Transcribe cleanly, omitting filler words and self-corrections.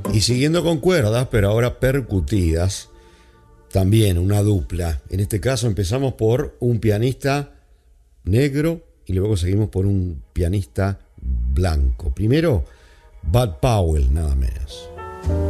Y siguiendo con cuerdas, pero ahora percutidas, también una dupla. En este caso empezamos por un pianista negro y luego seguimos por un pianista blanco. Primero, Bud Powell, nada menos.